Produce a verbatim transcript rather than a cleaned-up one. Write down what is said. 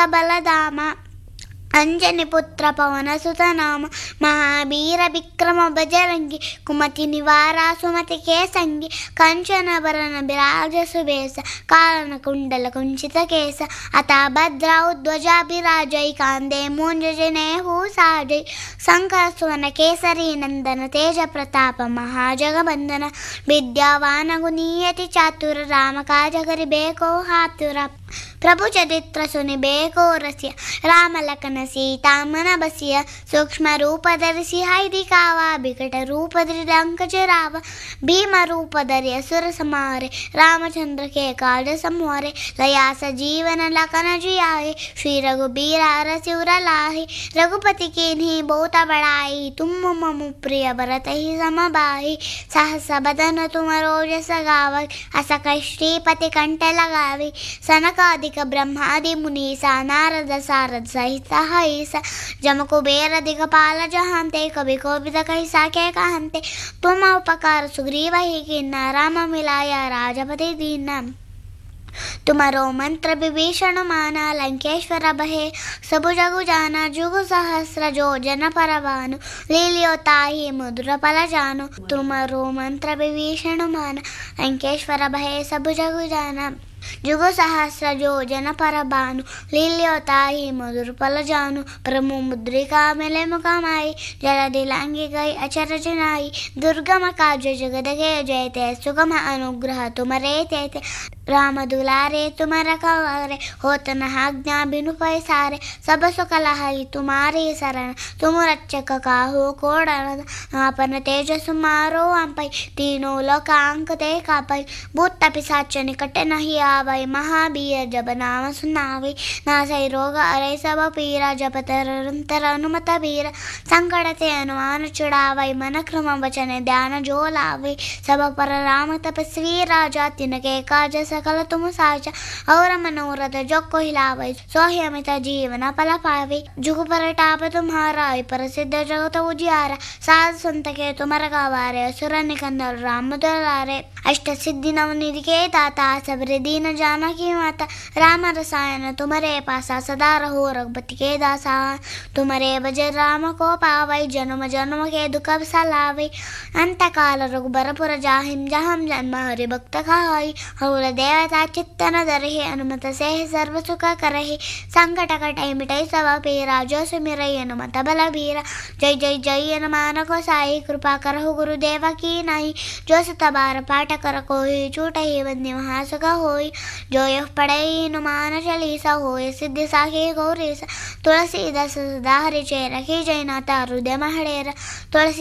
ಬಲಧಾಮ ಅಂಜನಿ ಪುತ್ರ ಪವನ ಸುತನಾಮ ಮಹಾವೀರ ವಿಕ್ರಮ ಬಜರಂಗಿ ಕುಮತಿ ನಿವಾರ ಸುಮತಿ ಕೇಸಂಗಿ ಕಂಚನ ಭರಣ ಬಿರಾಜ ಸುಬೇಸ ಕಾರಣ ಕುಂಡಲ ಕುಂಚಿತ ಕೇಸ ಅತ ಭದ್ರ ಧ್ವಜಾಭಿರಾಜೈ ಕಾಂದೆ ಮೂಂಜನೆ ಹೂ ಸಾಜೈ ಶಂಕರ ಸುವನ ಕೇಸರಿ ನಂದನ ತೇಜ ಪ್ರತಾಪ ಮಹಾಜಗಬಂಧನ ವಿದ್ಯಾವಾನ ಗುನೀಯತಿ ಚಾತುರ ರಾಮ ಕಾಜ ಕರಿಬೇಕೋ ಹಾತುರ ಪ್ರಭು ಚರಿತ್ರ ಸುನಿಬೇಕೋ ರಸ್ಯ ರಾಮ ಲಖನ ಸೀತಾಮನ ಬಸಿಯ ಸೂಕ್ಷ್ಮ ರೂಪ ಧರಿಸಿ ಹೈದಿ ಕಾವ ಬಿಕಟ ರೂಪ ಧರಿದ ಅಂಕಜರಾವ ಭೀಮ ರೂಪ ಧರಿ ಅಸುರ ಸಂಹಾರೆ ರಾಮಚಂದ್ರ ಕೆ ಕಾಜ ಸಂಹಾರೆ ಲಯಾಸ ಜೀವನ ಲಖನ ಜಿಯಾಹೆ ಶ್ರೀ ರಘುಬೀರ ಅರಸಿ ಉರಲಾಹೆ ರಘುಪತಿ कीन्ही बहुत बड़ाई तुम मम प्रिय भरत ही समबाही सहस बदन तुम रोजस गावै अस श्रीपति कंठ लगावी सनकादिक ब्रह्मादि मुनीसा नारद सारद सहित हईस जम कुबेर दिगपाल जहांते कवि कोविद कहिसा के कहंते तुम उपकार सुग्रीव ही किन्ना राम मिलाया राजपति दीना तुम्हारो मंत्र विभीषण माना लंकेश्वर बहे सबु जगु जाना जुगु सहस्र जो जन परवानु लीलियो ताहि मधुर फल जानु तुम्हारो मंत्र विभीषण माना लंकेश्वर बहे सबु जगु जाना जुगु सहस्र जो जन परबानु लीलियो ताहि मधुर फल जानु प्रमु मुद्रिका मिले मुखमाई जलधि लांगी गई अचर जनाई दुर्गम काज जगद के जयते सुगम अनुग्रह तुमरे तेते राम दुलारे तुम रखवारे होत न आज्ञा बिनु पैसारे सब सुकल हई तुम्हारी शरण तुम रक्षक काहू कोडन आपन तेज सुमारो अंपै तीनों लोक अंक ते कापै भूत पिशाच निकट नहीं आवै महावीर जब नाम सुनावै नासै रोग अरै सब पीरा जपत निरंतर हनुमत वीर संकट ते हनुमान छुड़ावै मन क्रम वचन ध्यान जो लावै सब पर राम तपस्वी राजा तिनके काज सकल तुम साचा और मनोरथ जो को हिलावै सोहि अमित जीवन फल पावै जुग परताप तुम्हारा प्रसिद्ध जगत उजियारा साध संत के तुम रखवारे असुर निकंदन राम दुलारे अष्ट सिद्धि नवनिधि के दाता सबरे दीन जानकी माता राम रसायन तुम्हारे पासा सदा रहो रघुपति के दासा तुम्हारे भज राम को पावै जन्म जन्म के दुख सलावै अंत काल रघुबरपुर जाहिम जहम जन्म हरि भक्त खाई हौर देवता चित्तन दरहि हनुमत से सर्व सुख करहि संकट कटै मिटै सब पीरा जो सुमिरै हनुमत बल बीरा जय जय जय हनुमान को साई कृपा करहु गुरुदेव की नाई जो सत बार पाठ कर कोई छूटहि बंदी महासुख होई जो यह पढ़ै हनुमान चालीसा होय सिद्धि साखी गौरीसा तुलसीदास सदा हरि चेर की जयनाथ हृदय महडेर तुलसी